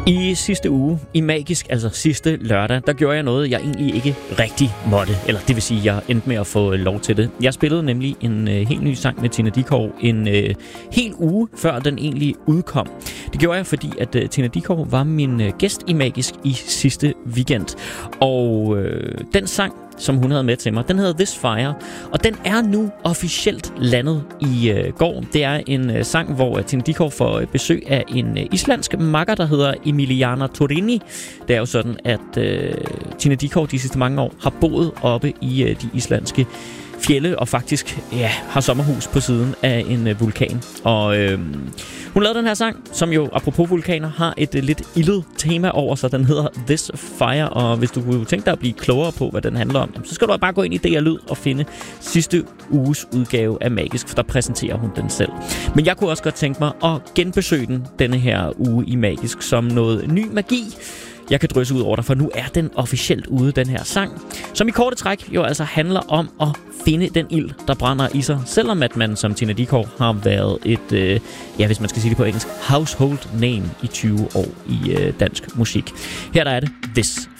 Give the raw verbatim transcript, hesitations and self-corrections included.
I sidste uge, i Magisk, altså sidste lørdag, der gjorde jeg noget, jeg egentlig ikke rigtig måtte. Eller det vil sige, jeg endte med at få lov til det. Jeg spillede nemlig en øh, helt ny sang med Tina Dickow en øh, hel uge, før den egentlig udkom. Det gjorde jeg, fordi at øh, Tina Dickow var min øh, gæst i Magisk i sidste weekend. Og øh, den sang, som hun havde med til mig, den hedder This Fire, og den er nu officielt landet i øh, går. Det er en øh, sang, hvor øh, Tina Dickow får øh, besøg af en øh, islandsk makker, der hedder Emiliana Torini. Det er jo sådan, at øh, Tina Dickow de sidste mange år har boet oppe i øh, de islandske fjelde, og faktisk ja, har sommerhus på siden af en øh, vulkan. Og øh, hun lavede den her sang, som jo, apropos vulkaner, har et øh, lidt ildet tema over sig. Den hedder This Fire, og hvis du kunne tænke dig at blive klogere på, hvad den handler om, så skal du bare gå ind i D R Lyd og finde sidste uges udgave af Magisk, for der præsenterer hun den selv. Men jeg kunne også godt tænke mig at genbesøge den denne her uge i Magisk som noget ny magi, jeg kan drysse ud over dig, for nu er den officielt ude, den her sang, som i korte træk jo altså handler om at finde den ild, der brænder i sig, selvom at man som Tina Dickow har været et, øh, ja, hvis man skal sige det på engelsk, household name i tyve år i øh, dansk musik. Her der er det This